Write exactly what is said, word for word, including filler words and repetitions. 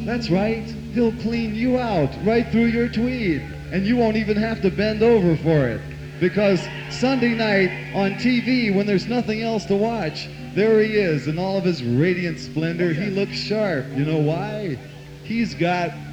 That's right. He'll clean you out right through your tweed. And you won't even have to bend over for it. Because Sunday night on T V, when there's nothing else to watch, there he is in all of his radiant splendor. He looks sharp. You know why? He's got